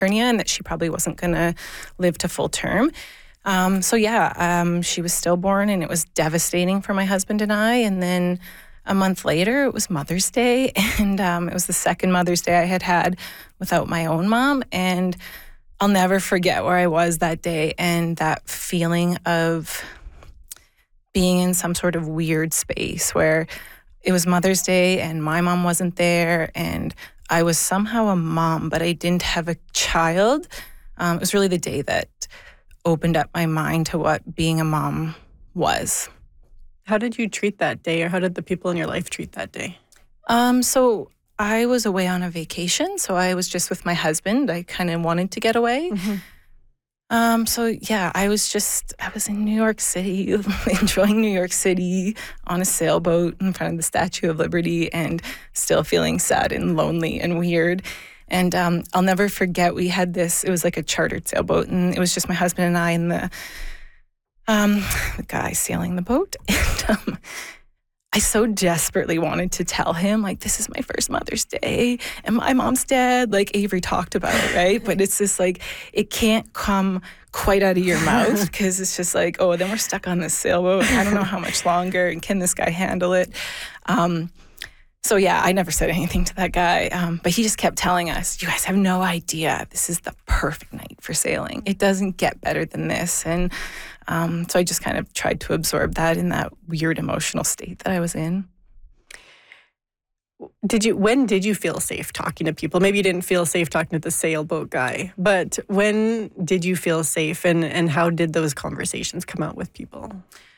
hernia and that she probably wasn't going to live to full term. She was stillborn, and it was devastating for my husband and I. And then a month later, it was Mother's Day, and it was the second Mother's Day I had without my own mom. And I'll never forget where I was that day and that feeling of being in some sort of weird space where it was Mother's Day and my mom wasn't there, and I was somehow a mom, but I didn't have a child. It was really the day that opened up my mind to what being a mom was. How did you treat that day, or how did the people in your life treat that day? So I was away on a vacation, so I was just with my husband. I kind of wanted to get away. Mm-hmm. I was in New York City, enjoying New York City on a sailboat in front of the Statue of Liberty and still feeling sad and lonely and weird. And I'll never forget, we had it was like a chartered sailboat, and it was just my husband and I and the guy sailing the boat. And I so desperately wanted to tell him, like, this is my first Mother's Day and my mom's dead. Like Avery talked about it, right? But it's just like, it can't come quite out of your mouth because it's just like, oh, then we're stuck on this sailboat. I don't know how much longer, and can this guy handle it? I never said anything to that guy, but he just kept telling us, you guys have no idea. This is the perfect night for sailing. It doesn't get better than this. And so I just kind of tried to absorb that in that weird emotional state that I was in. When did you feel safe talking to people? Maybe you didn't feel safe talking to the sailboat guy, but when did you feel safe, and how did those conversations come out with people?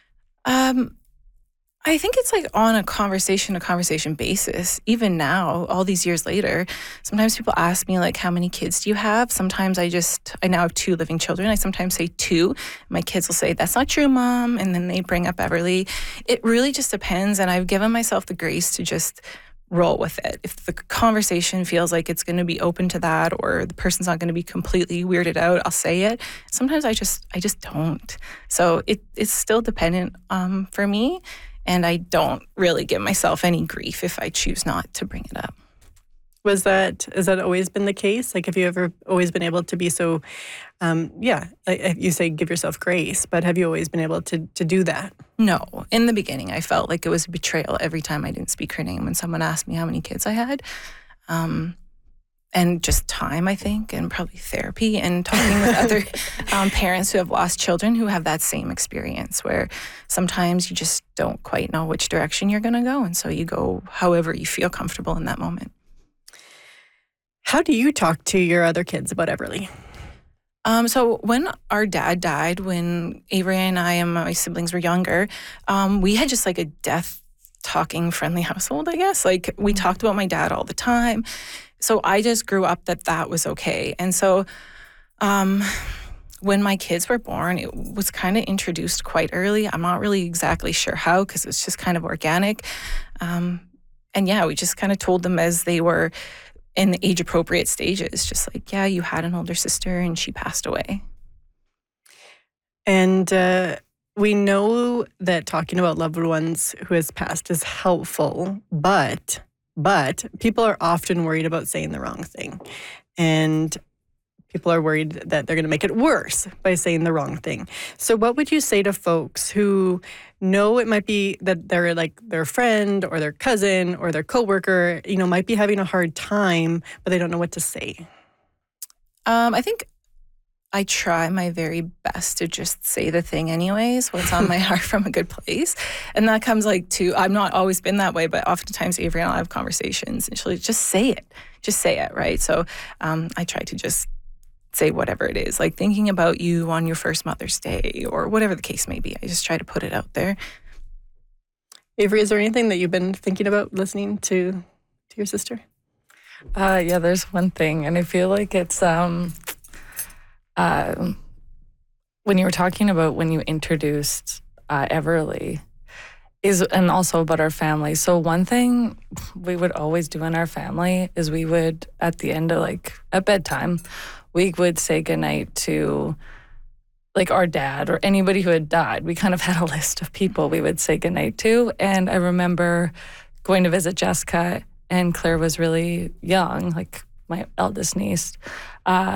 I think it's like on a conversation basis. Even now, all these years later, sometimes people ask me, like, how many kids do you have? Sometimes I now have 2 living children. I sometimes say 2. My kids will say, that's not true, Mom. And then they bring up Everly. It really just depends. And I've given myself the grace to just roll with it. If the conversation feels like it's going to be open to that, or the person's not going to be completely weirded out, I'll say it. Sometimes I just don't. So it's still dependent for me. And I don't really give myself any grief if I choose not to bring it up. Has that always been the case? Like, have you ever always been able to be so, you say give yourself grace, but have you always been able to do that? No. In the beginning, I felt like it was a betrayal every time I didn't speak her name when someone asked me how many kids I had. And just time, I think, and probably therapy and talking with other parents who have lost children who have that same experience, where sometimes you just don't quite know which direction you're going to go. And so you go however you feel comfortable in that moment. How do you talk to your other kids about Everly? So when our dad died, when Avery and I and my siblings were younger, we had just like a death talking friendly household, I guess. Like, we talked about my dad all the time. So I just grew up that was okay. And so when my kids were born, it was kind of introduced quite early. I'm not really exactly sure how, because it's just kind of organic. We just kind of told them as they were in the age-appropriate stages, just like, yeah, you had an older sister and she passed away. And we know that talking about loved ones who has passed is helpful, but people are often worried about saying the wrong thing. And people are worried that they're going to make it worse by saying the wrong thing. So what would you say to folks who know it might be that they're like their friend or their cousin or their coworker, might be having a hard time, but they don't know what to say? I think I try my very best to just say the thing anyways, what's on my heart from a good place. And that comes I've not always been that way, but oftentimes Avery and I have conversations and she'll just say it, right? So I try to just say whatever it is, like thinking about you on your first Mother's Day or whatever the case may be. I just try to put it out there. Avery, is there anything that you've been thinking about listening to your sister? Yeah, there's one thing, and I feel like it's when you were talking about when you introduced Everly, and also about our family. So one thing we would always do in our family is we would, at the end of at bedtime, we would say goodnight to our dad or anybody who had died. We kind of had a list of people we would say goodnight to. And I remember going to visit Jessica, and Claire was really young, my eldest niece.